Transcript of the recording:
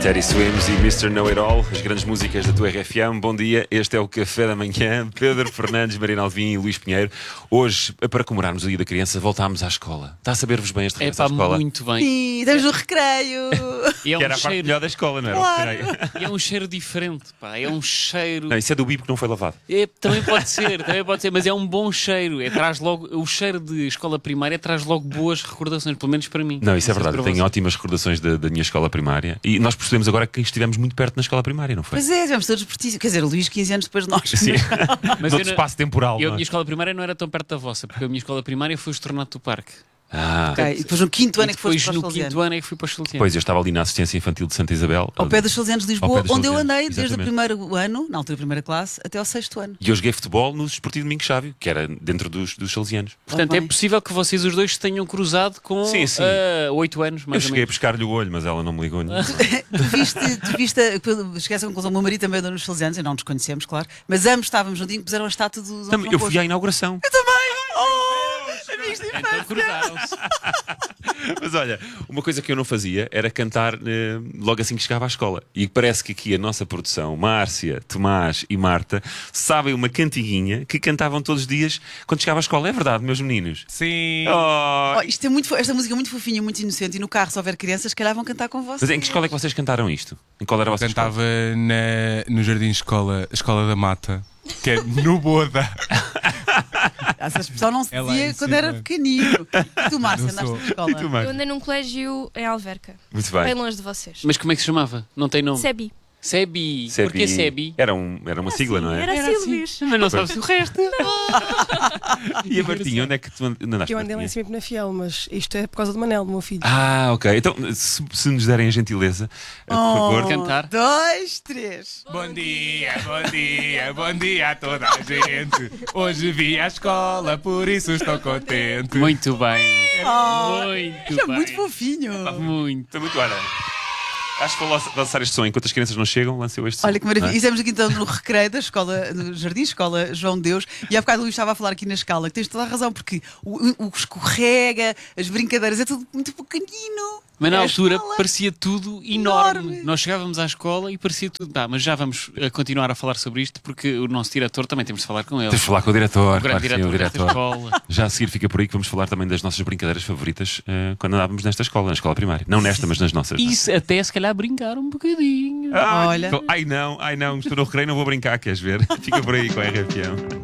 Teddy Swims e Mr. Know-It-All, as grandes músicas da tua RFM. Bom dia, este é o Café da Manhã. Pedro Fernandes, Marina Alvim e Luís Pinheiro. Hoje, para comemorarmos o Dia da Criança, voltámos à escola. Está a saber-vos bem este regresso à escola? Muito bem. Sim, estamos no recreio. E é Que era um a parte cheiro, melhor da escola, não era? Claro. e é um cheiro diferente, pá. É um cheiro. Não, isso é do bico que não foi lavado. Também pode ser, mas é um bom cheiro. Traz logo, o cheiro de escola primária traz logo boas recordações, pelo menos para mim. Não, isso é sei verdade. para Eu tenho vocês. ótimas recordações da minha escola primária. E nós percebemos agora que estivemos muito perto na escola primária, não foi? Pois é, tivemos todos pertíssimos. Quer dizer, o Luís 15 anos depois de nós. Sim. Mas Noutro espaço temporal. A não é? minha escola primária não era tão perto da vossa, porque a minha escola primária foi o Estornato do Parque. Ah, Ok, e depois no quinto ano é que foste Depois para os no Salesianos. quinto ano é que fui para os Salesianos. pois, eu estava ali na assistência infantil de Santa Isabel. Ao pé dos Salesianos de Ao Lisboa, pé dos onde eu Salesianos, andei desde o exatamente. primeiro ano, na altura da primeira classe, até ao sexto ano. E eu joguei futebol no Desportivo Domingo Chávio, que era dentro dos Salesianos. Portanto, Bem. é possível que vocês os dois se tenham cruzado com Sim, sim. 8 anos, Eu mais ou cheguei a menos. pescar-lhe o olho, mas ela não me ligou nenhum. Tu viste, cheguei a essa conclusão, o meu marido também andou nos Salesianos, e não nos conhecemos, claro, mas ambos estávamos juntinhos, puseram a estátua do Dom Também, João eu fui Bosco. à inauguração. Amigos de Então infância. cruzaram-se. Mas olha, uma coisa que eu não fazia era cantar logo assim que chegava à escola. E parece que aqui a nossa produção, Márcia, Tomás e Marta, sabem uma cantiguinha que cantavam todos os dias quando chegava à escola. É verdade, meus meninos? Sim. Oh! Oh, esta música é muito fofinha, muito inocente, e no carro, se houver crianças, se calhar vão cantar com vocês. Mas em que escola é que vocês cantaram isto? Em qual era a vossa escola? Cantava no Jardim Escola da Mata, que é no Boda. Essa expressão não se É lá dizia em quando cima. era pequenino. E tu, Márcia, Não andaste sou. na escola? E tu, Marta? Eu andei num colégio em Alverca, Muito bem bem. longe de vocês. Mas como é que se chamava? Não tem nome? Sebi. Sebi. Porquê Sebi? Era uma sigla, não é? Era assim, Luís. Mas não sabes o resto. E a Martinha, onde é que tu andaste? Eu andei lá em Martinha? cima de Penafiel, mas isto é por causa do Manel, do meu filho. Ah, ok. Então, se nos derem a gentileza, por favor. Cantar. 2, 3. Bom dia, bom dia, bom dia a toda a gente. Hoje vi à escola, por isso estou contente. Muito bem. Oh, Muito é bem. muito fofinho. Muito. Estou muito olha. Acho que vou lançar este som enquanto as crianças não chegam, lancei este som. Olha que maravilha. não é? E estamos aqui então no recreio da escola, no Jardim Escola João de Deus, e há bocado o Luís estava a falar aqui na escala, que tens toda a razão, porque o escorrega, as brincadeiras, é tudo muito pequenino. Mas na É a altura escola. parecia tudo enorme. Enorme. Nós chegávamos à escola e parecia tudo. Mas já vamos continuar a falar sobre isto porque o nosso diretor também temos de falar com ele. Temos de falar com o diretor. O grande claro que sim, diretor desta escola. Já a seguir fica por aí que vamos falar também das nossas brincadeiras favoritas quando andávamos nesta escola, na escola primária. Não nesta, mas nas nossas. não é? Isso até se calhar brincar um bocadinho. Ai, Olha. Ai não, estou no recreio, não vou brincar, queres ver? Fica por aí com a RFM.